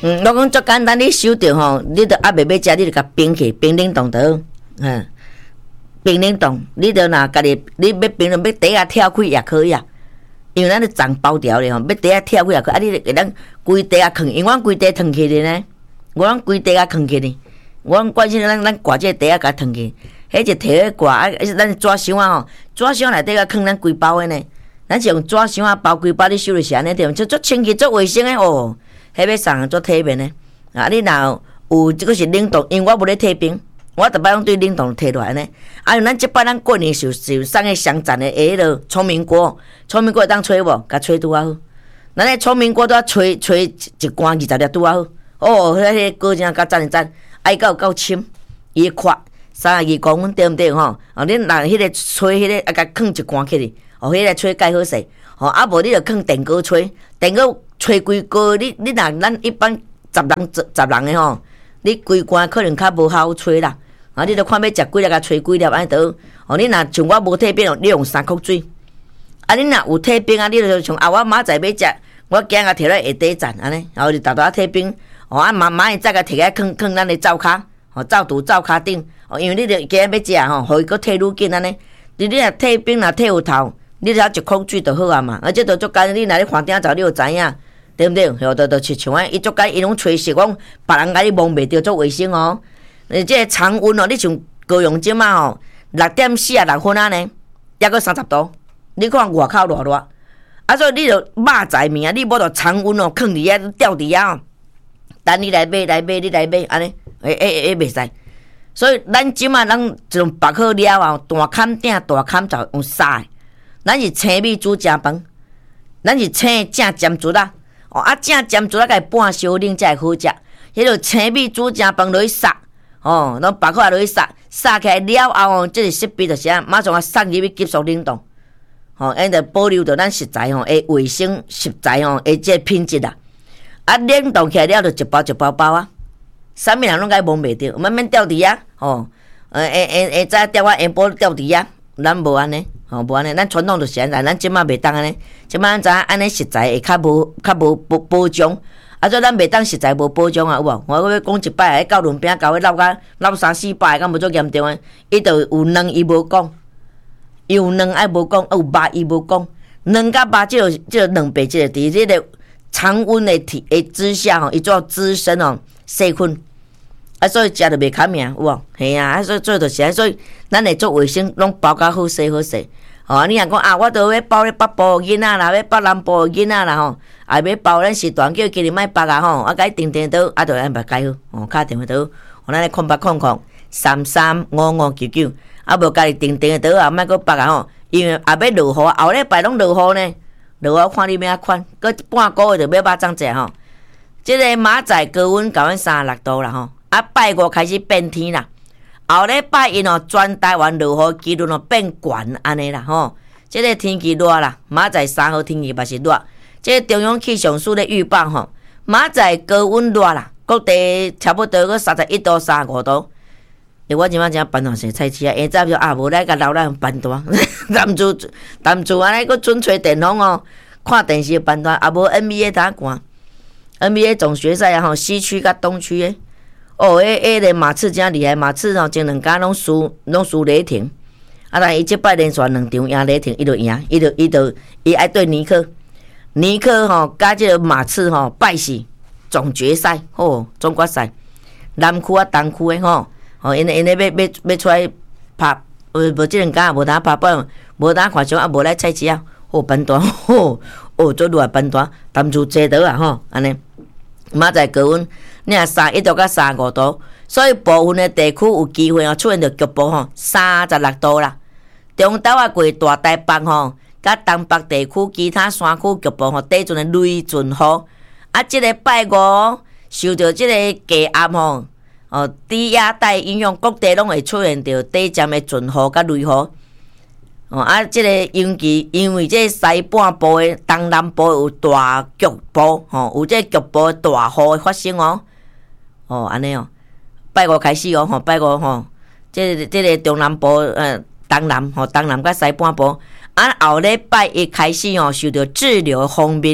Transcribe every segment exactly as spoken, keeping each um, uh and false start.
嗯，我讲足简单，你收着吼，你着还袂要食，你着甲冰起，冰冷冻着，嗯，冰冷冻，你着若家己你要冰冷，要底下跳开也可以啊。因为咱咧长包条咧吼，要底下跳开也可以，啊，你给咱规底下藏，因为阮规底藏起哩呢，我拢规底下藏起哩，我关心咱咱挂这底下甲藏起，迄就摕去挂，啊，咱纸箱啊吼，纸箱内底甲藏咱规包的呢，咱是用纸箱啊包规包，你收就是安尼对，就足清气、足卫生的哦。迄要送做体面的，啊！你若有即个是冷冻，因为我无咧退冰，我逐摆拢对冷冻摕落来呢。啊，像咱即摆咱过年是是送个上赞的下迄落聪明锅，聪明锅会当吹无？甲吹拄啊好。咱个聪明锅拄啊吹吹一罐二十粒拄啊好。哦，迄个锅真较赞一赞，爱够够深，伊宽三十二公分对毋对吼？哦，恁若迄个吹迄个啊，甲放一罐起哩，哦，迄个吹介好势。哦，啊无你着放电锅吹，电锅。吹规锅，你你若咱一般十人十十人的吼，你规罐可能较无好吹啦。啊，你著看要食几粒，甲吹几粒安尼倒。哦，你若像我无退冰，你用三箍水。啊，你若有退冰啊，你著像啊，我明仔载要食，我今仔摕来下底站安尼，然后就逐逐退冰。哦，啊明明仔再甲摕来放放咱的灶骹，哦灶厨灶骹顶。哦，因为你著今仔要食吼，互伊佫退愈紧安尼。你你若退冰若退有头，你只要一箍水就好啊嘛。而且著足简单，你若咧饭顶走，你就知影。对毋对？吼，都都是像安，伊足简，伊拢吹实，讲别人甲你摸袂着做卫生哦。呃，即个常温哦，你像高雄即马吼，六点四啊六分啊呢，抑个三十度，你看外口偌热，啊，所以你着肉在面啊，你无着常温哦，放伫遐吊伫遐哦，等你来买来买，你来买安尼，诶诶诶，袂使。所以咱即马咱从拔好了后，大坎顶大坎就用杀的，咱是青米煮正饭，咱是青正尖竹啊。哦，啊，正尖煮啊，甲伊半烧冷才会好食。迄落青米煮正饭落去杀，哦，拢拔开落去杀，杀起来了后哦，即个设备就是啊，马上啊送入去急速冷冻，吼、哦，因着保留着咱食材吼，诶，卫生食材吼，诶，即个品质啊。啊，冷冻起来了就一包一包包啊，啥物人拢甲伊摸袂着，慢慢吊伫遐，吼，诶诶诶诶，早吊啊下晡吊伫遐，咱无安尼。吼，无安尼，咱传统就是安尼，咱即马袂当安尼，即马咱知影安尼食材会较无较无保保障，啊，所以咱袂当食材无保障啊，有无？我要讲一摆，迄教轮饼搞迄落甲落三四百，敢无足严重诶？伊著有卵伊无讲，有卵爱无讲，有肉伊无讲，卵甲肉即个即个两白即个伫即个常温诶体诶之下吼，伊做滋生哦细菌。啊，所以食着袂卡命，有无？系啊，啊，所以做就是啊，所以咱会做卫生，拢包甲好势好势。哦，你若讲啊，我都要包咧北部囡仔啦，要包南部囡仔啦吼，啊要包咱时段叫今日莫包啊吼，啊甲伊定定倒，啊就安排改好，哦，敲电话倒，哦，咱咧空八空空三三五五九九，啊无家己定定倒啊，莫搁包啊吼，因为也要落雨，后礼拜拢落雨呢，落雨看你要款，搁半个月就要肉粽食吼。即个明仔高温到阮三十六度啦吼。啊，拜五开始变天啦，后礼拜因哦，全台湾落雨几率哦变悬安尼啦吼。即、这个天气热啦，明仔三号天气嘛是热。即、这个中央气象署咧预报吼，明仔高温热啦，各地差不多个三十一度、三十五度。诶，我即摆正办大生菜市啊，下早就啊无来甲老咱办大，南厝南厝安尼，佫准吹电风哦，看电视办大，啊无 N B A 打看 ，N B A 总决赛啊吼，西区甲东区诶。哦，迄迄个马刺真厉害，马刺吼前两家拢输，拢输雷霆。啊，但伊即摆连续两场赢雷霆，伊就赢，伊就伊就伊爱对尼克，尼克吼甲即个马刺吼拜死总决赛，吼总决赛，南区啊东区诶吼，吼因因咧要要要出来拍，无无即两家无当拍板，无当看上啊，无来菜市啊，吼班段，吼哦做热班段，淡住坐倒啊吼，安尼。明仔高温，你若三一度到三十五度，所以部分的地区有机会哦出现着局部吼三十六度啦。中岛啊过大台北吼，甲东北地区其他山区局部吼地阵的雷阵雨。啊，即、这个拜五受到即个低压吼，哦低压带影响，各地拢会出现着短暂的阵雨甲雷雨。哦啊，即、这个尤其因为这西半部的东南部有大局部，吼、哦、有这局部的大雨的发生哦。哦，安尼哦，拜五开始哦，吼拜五吼，即、这个即、这个中南部呃东南吼东南甲西半部，啊后礼拜一开始哦，受到滞留方面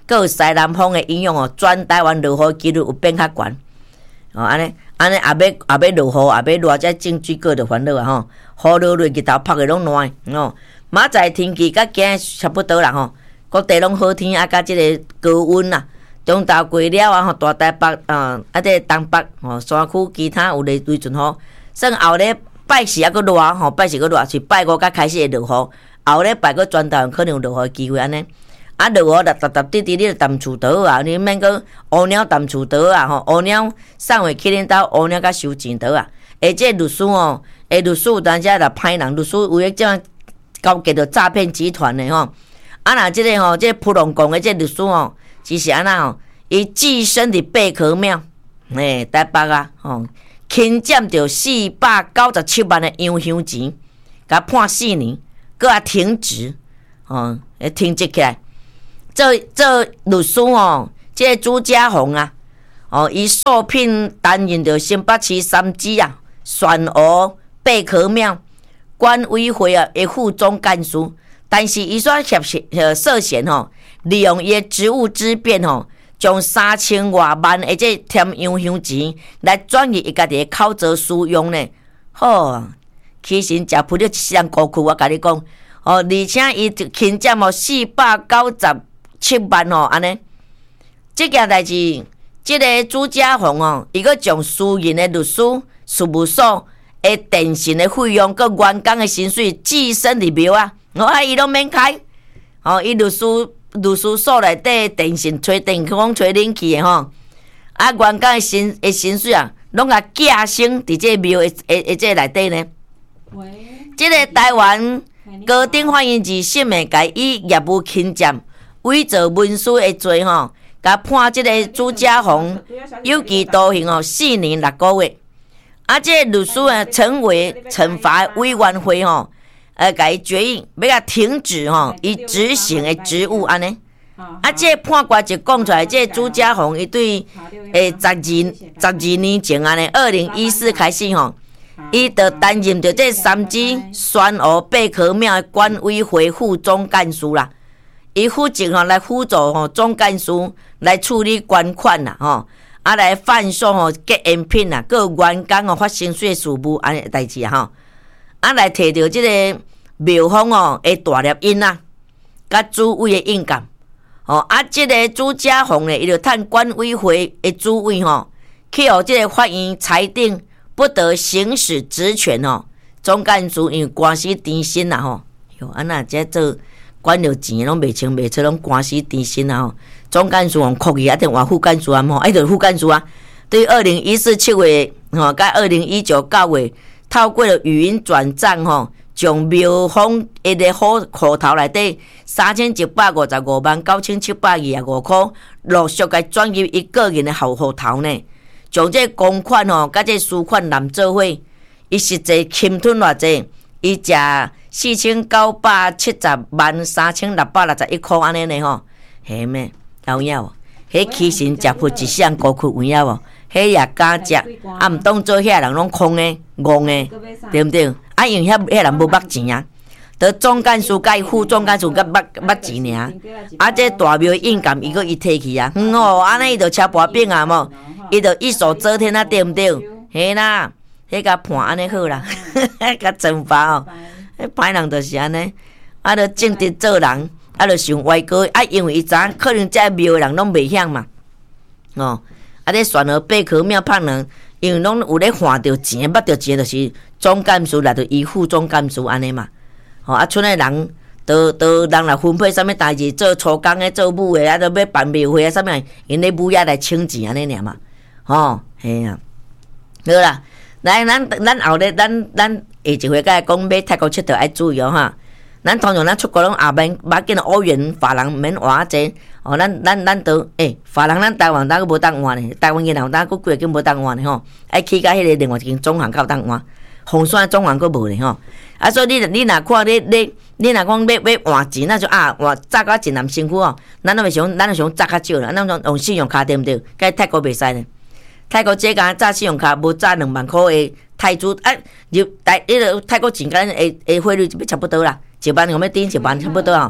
佮有西南风的影响哦，全台湾落雨几率有变较悬。哦，安尼安尼，也要也要落雨，也要热，才种水果就烦恼啊吼。雨落落日头晒个拢烂哦。明仔天气甲今日差不多啦吼，各地拢好天啊，甲即个高温啦。中昼过了啊吼，大台北啊，啊这东北吼山区其他有咧微阵雨，算后日拜四还佫热吼，拜四佫热，是拜五才开始会落雨，后日拜佫全台湾可能有落雨机会安尼。啊，落雨踏踏滴滴，你著澹厝倒啊，你免佫乌鸟澹厝倒啊吼，乌鸟送回去恁兜，乌鸟甲收钱倒啊。而这律师哦，诶，律师有当时也歹人，律师有迄种交给着诈骗集团的吼。啊，若即个吼，即、这个普隆讲的这律师吼，只是安那吼，伊寄生伫贝壳庙，诶，台北啊，吼，侵占着四百九十七万的洋香钱，甲判四年，搁啊停职，吼，诶，停职起来。做做律师哦，即、这个朱家宏啊，哦，伊受聘担任着新北市三芝啊，选湖贝壳庙管委会啊的副总干事，但是伊所涉呃涉嫌吼，利用伊的职务之便吼，将三千外万的这添洋香钱来转移伊家己的口罩使用呢。吼，起身食扑了一世人孤苦，我甲你讲，哦，而且伊就侵占哦四百九十七万哦，安尼，这件代志，这个朱家宏哦，伊个将私人的律师事务所的电信的费用，佮员工的薪水寄生入庙啊，我啊伊拢免开，哦，伊律师律师所内底电信吹电讲吹冷气的吼，啊，员工的薪的薪水啊，拢甲寄生伫这庙的的的这内底呢。这个台湾高等法院二审的，甲以业务侵占。伪造文书的罪吼，甲判即个朱家宏有期徒刑哦，四年六个月。啊，即个律师啊，成为惩罚委员会吼，呃，甲伊决议要甲停止吼，伊执行的职务安尼。啊，即个判决就讲出来，即个朱家宏伊对诶十二十二年前安尼，二零一四开始吼，伊就担任着这三芝宣湖贝壳庙的管委会副总干事啦。伊负责吼来辅助吼总干事来处理捐款啦吼，啊来贩售吼隔烟品啦，各员工吼发薪水事务安尼代志啊吼，啊来摕到即个庙方哦的大粒印啊，甲主委的印鉴，吼啊即个朱家宏咧，伊就趁管委会的主委吼，去互即个法院裁定不得行使职权吼，总干事因为官司缠身啦吼，哟啊那这做。管着钱拢袂清袂出，拢官司缠身啊吼！总干事用酷去啊，定换副干事啊吼，哎，就是副干事啊。对二零一四七月吼，甲二零一九九月，透过了语音转账吼，将庙方一个户户头内底三千一百五十五万九千七百二十五块，陆续甲转入伊个人的户户头呢。将这公款吼，甲这私款揽做伙，伊实际侵吞偌济？伊食四千九百七十万三千六百六十一块安尼呢吼，嘿咩有影无？迄起身食负一世人孤苦有影无？迄也敢食，啊毋当做遐人拢空的、戆的，对毋对？啊因为遐遐人无捌钱啊，得总干事甲伊副总干事甲捌捌钱尔，啊这大庙印鉴伊个伊摕去啊，嗯吼，安尼伊就吃薄饼啊无，伊就一手遮天啊，对毋对？嘿啦。迄甲判安尼好啦，甲惩罚哦，迄歹人就是安尼，啊，着正直做人，啊，着想歪哥，啊，因为伊知可能遮庙人拢袂晓嘛，哦，啊，咧选了贝壳庙拍人，因为拢有咧换着钱，捌着钱，就是总干事来着依副总干事安尼嘛，哦，啊，村诶人，都都人来分配啥物代志，做粗工诶，做武诶，啊，着要办庙会啊，啥物，因咧武爷来请钱安尼尔嘛，吼，嘿啊，好啦。来，咱咱后日咱咱下一回甲讲要泰国佚佗爱注意哦哈。咱通常咱出国拢也免把紧欧元法郎免换济哦。咱咱咱都诶，法郎咱台湾当无当换呢，台湾银行当佫几个间无当换呢吼。爱去甲迄个另外一间总行较当换，红山总行佫无呢吼。啊，所以你你若看你你你若讲要要换钱，那就啊换早较真难辛苦哦。咱都袂想，咱就想早较少啦，咱用信用卡对毋对？甲泰国袂使呢。泰国这间炸信用卡无炸两万块的泰铢，啊，入泰迄个泰国钱跟诶诶汇率就差不多啦，一万我们顶一万差不多吼。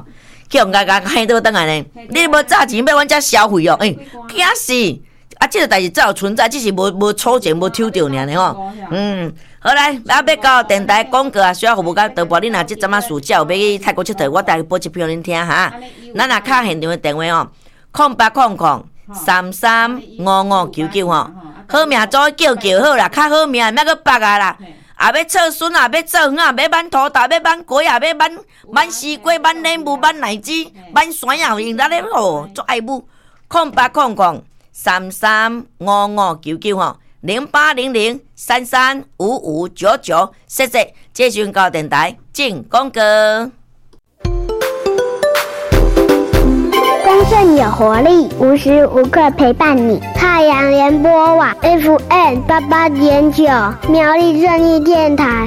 叫人家甲嘿倒转来呢？你无早钱要阮遮消费哦？诶、欸，惊死！啊，这个代志早有存在，只是无无粗钱无抽到尔呢吼。嗯，好来，啊要到电台广告啊，需要服务到导播，你若即阵仔暑假有要去泰国佚佗，我带播一票恁听哈。咱若敲现场的电话哦，空八空空三三五五九九吼，好命做叫叫好啦，较好命，莫搁别啊啦。啊，要做笋啊，要做鱼啊，要焖土豆，要焖粿啊，要焖焖西瓜，焖莲雾，焖奶子，焖酸啊，用咱咧吼做爱母，空八空空三三五五九九吼，零八零零三三五五九九，谢谢，这是高电台进广告。 丰盛有活力，无时无刻陪伴你。太阳联播网 F M 八八点九，苗栗正义电台。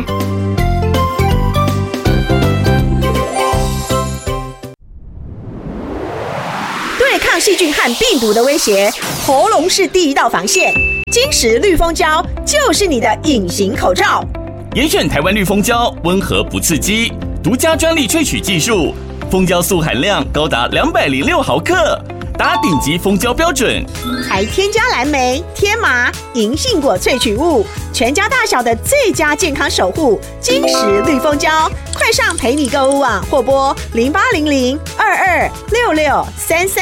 对抗细菌和病毒的威胁，喉咙是第一道防线。金石绿蜂胶就是你的隐形口罩。 严选台湾绿蜂胶，温和不刺激，独家专利萃取技术。蜂胶素含量高达两百零六毫克，达顶级蜂胶标准， 还添加蓝莓、天麻、银杏果萃取物，全家大小的最佳健康守护。金石绿蜂胶，快上陪你购物网或拨零八零零二二六六三三。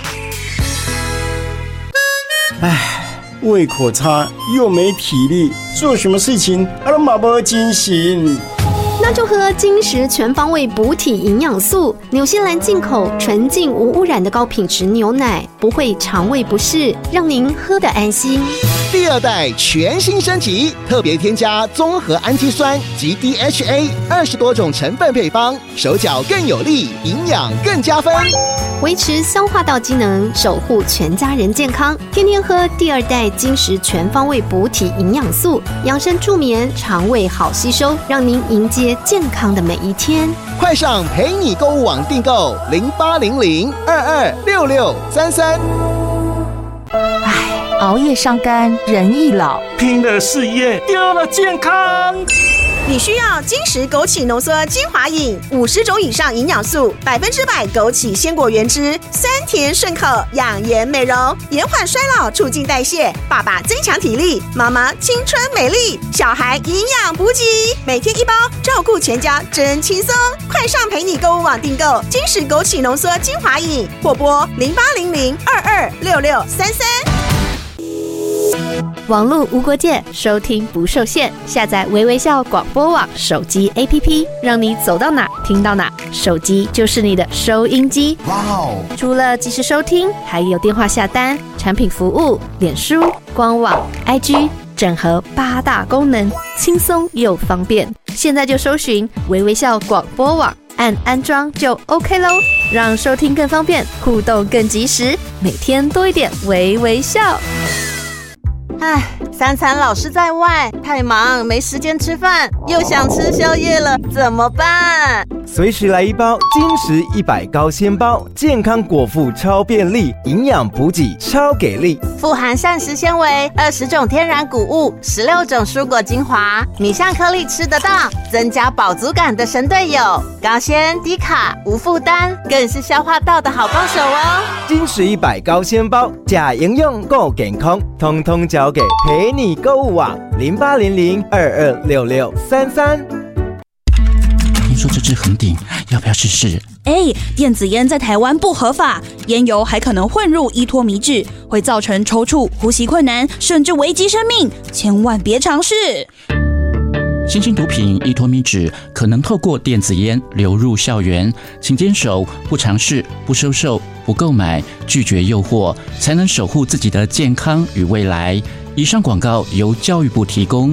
唉，胃口差又没体力，做什么事情啊都没精神。 那就喝金石全方位补体营养素，纽西兰进口纯净无污染的高品质牛奶，不会肠胃不适，让您喝得安心。 第二代全新升级，特别添加综合氨基酸及 D H A 二十多种成分配方，手脚更有力，营养更加分， 维持消化道机能，守护全家人健康。天天喝第二代金石全方位补体营养素，养生助眠，肠胃好吸收，让您迎接健康的每一天。 快上陪你购物网订购零八零零二二六六三三。 唉，熬夜伤肝，人易老， 拼了事业，丢了健康。 你需要金石枸杞浓缩精华饮，五十种以上营养素，百分之百枸杞鲜果原汁，酸甜顺口，养颜美容，延缓衰老，促进代谢。爸爸增强体力，妈妈青春美丽，小孩营养补给，每天一包，照顾全家真轻松。快上陪你购物网订购金石枸杞浓缩精华饮，或拨零八零零二二六六三三。 网络无国界，收听不受限。下载微微笑广播网手机 A P P， 让你走到哪听到哪，手机就是你的收音机。哇哦！除了即时收听，还有电话下单、产品服务、脸书、官网、I G， 整合八大功能，轻松又方便。现在就搜寻微微笑广播网，按安装就 OK 咯，让收听更方便，互动更及时，每天多一点微微笑。 唉，三餐老是在外，太忙没时间吃饭，又想吃宵夜了，怎么办？ 随时来一包金石一百高纤包，健康果腹超便利，营养补给超给力， 富含膳食纤维，二十种天然谷物，十六种蔬果精华，米香颗粒吃得到，增加饱足感的神队友，高纤低卡无负担，更是消化道的好帮手哦。 金石一百高纤包，假营养够健康，通通交给陪你购物网零八零零二二六六三三。 听说这支很顶，要不要试试？ 哎，电子烟在台湾不合法，烟油还可能混入依托米脂，会造成抽搐、呼吸困难，甚至危及生命，千万别尝试。 新型毒品依托米脂可能透过电子烟流入校园，请坚守不尝试、不收受、不购买、拒绝诱惑，才能守护自己的健康与未来。以上广告由教育部提供。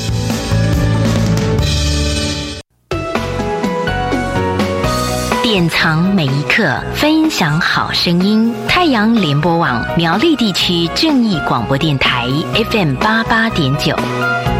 典藏每一刻，分享好声音。太阳联播网苗栗地区正义广播电台 F M 八八点九。